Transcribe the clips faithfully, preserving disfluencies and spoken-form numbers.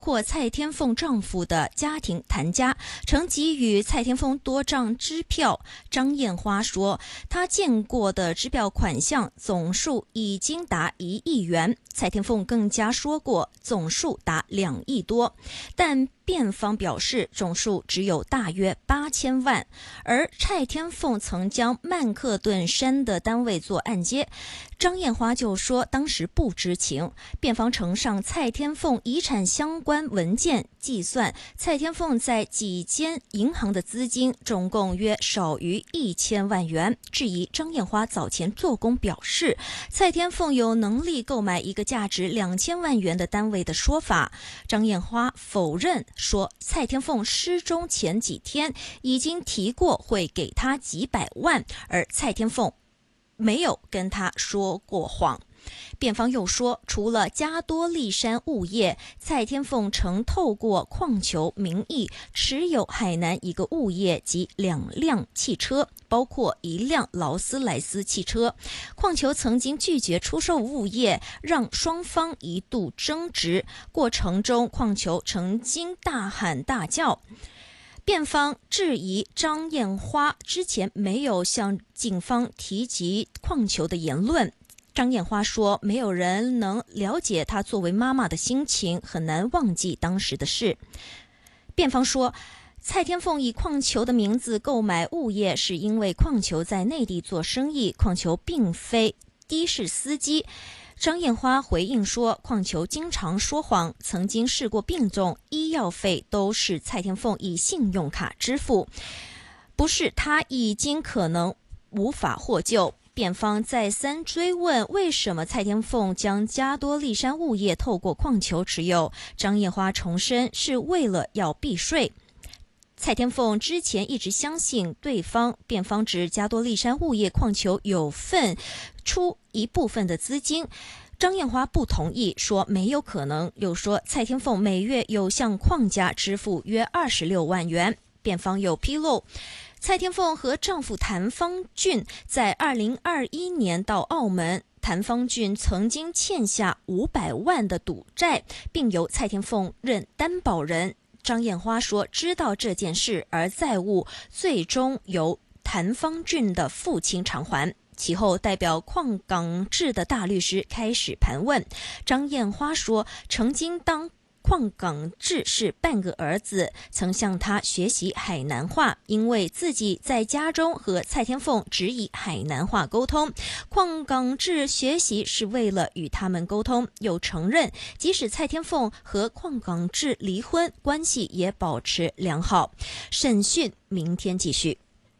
括蔡天凤丈夫的家庭谭家，曾给予蔡天凤多张支票。张艳花说，她见过的支票款项总数已经达一亿元，蔡天凤更加说过总数达两亿多，但辩方表示总数只有大约八千万。而蔡天凤曾将曼克顿山的单位做按揭，张艳花就说当时不知情。辩方呈上蔡天凤遗产相关文件，计算蔡天凤在几间银行的资金总共约少于一千万元，质疑张艳花早前做工表示蔡天凤有能力购买一个价值两千万元的单位的说法。张艳花否认说蔡天凤失踪前几天已经提过会给他几百万，而蔡天凤没有跟他说过谎。辩方又说，除了加多利山物业，蔡天凤曾透过矿球名义持有海南一个物业及两辆汽车，包括一辆劳斯莱斯汽车。矿球曾经拒绝出售物业，让双方一度争执，过程中矿球曾经大喊大叫。辩方质疑张艳花之前没有向警方提及矿球的言论。张艳花说，没有人能了解她作为妈妈的心情，很难忘记当时的事。辩方说，蔡天凤以矿球的名字购买物业，是因为矿球在内地做生意，矿球并非的士司机。张艳花回应说，矿球经常说谎，曾经试过病重，医药费都是蔡天凤以信用卡支付，不是他已经可能无法获救。辩方再三追问为什么蔡天凤将加多利山物业透过矿球持有，张艳花重申是为了要避税。蔡天凤之前一直相信对方，辩方指加多利山物业矿球有份出一部分的资金，张艳花不同意，说没有可能，又说蔡天凤每月有向矿家支付约二十六万元。辩方又披露，蔡天凤和丈夫谭方俊在二零二一年到澳门，谭方俊曾经欠下五百万的赌债，并由蔡天凤任担保人。张艳花说知道这件事，而债务最终由谭方俊的父亲偿还。其后代表邝港志的大律师开始盘问，张艳花说曾经当邝港志是半个儿子，曾向他学习海南话，因为自己在家中和蔡天凤只以海南话沟通，邝港志学习是为了与他们沟通。又承认即使蔡天凤和邝港志离婚，关系也保持良好。审讯明天继续。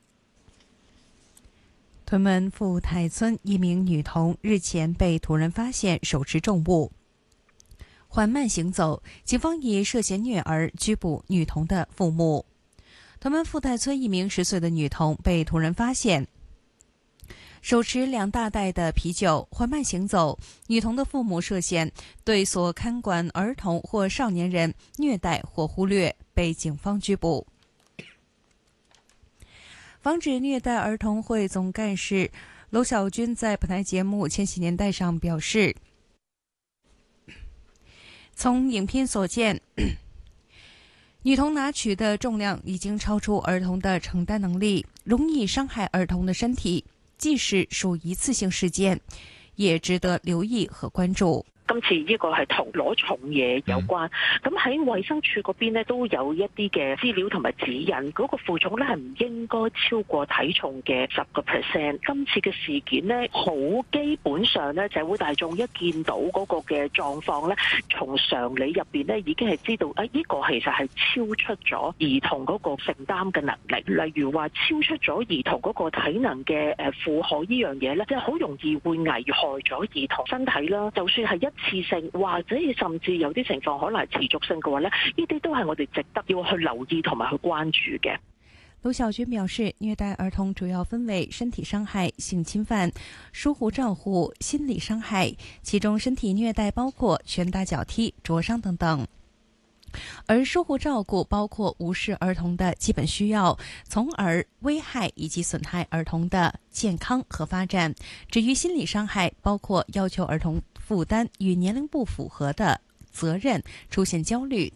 屯门富泰村一名女童日前被途人发现手持重物缓慢行走，警方以涉嫌虐儿拘捕女童的父母。屯门富泰村一名十岁的女童被途人发现手持两大袋的啤酒缓慢行走，女童的父母涉嫌对所看管儿童或少年人虐待或忽略，被警方拘捕。防止虐待儿童会总干事娄小军在本台节目《千禧年代》上表示，从影片所见，女童拿取的重量已经超出儿童的承担能力，容易伤害儿童的身体，即使属一次性事件，也值得留意和关注。 今次呢個係同攞重嘢有關，咁喺衛生署嗰邊呢都有一啲嘅資料同埋指引，嗰、那個負重咧係唔應該超過體重嘅十個 percent。今次嘅事件呢，好基本上咧，社會大眾一見到嗰個嘅狀況咧，從常理入邊咧已經係知道，啊呢、這個其實係超出咗兒童嗰個承擔嘅能力。例如話超出咗兒童嗰個體能嘅誒負荷呢樣嘢咧，即係好容易會危害咗兒童身體啦。就算係一次性或者甚至有啲情況可能係持續性嘅話咧，呢啲都係我哋值得要去留意同埋去關注嘅。 盧小軍表示，虐待兒童主要分為身體傷害、性侵犯、疏忽照護、心理傷害，其中身體虐待包括拳打腳踢、灼傷等等。而疏忽照顧包括無視兒童的基本需要，從而危害以及損害兒童的健康和發展。至於心理傷害，包括要求兒童負擔與年齡不符合的責任，出現焦慮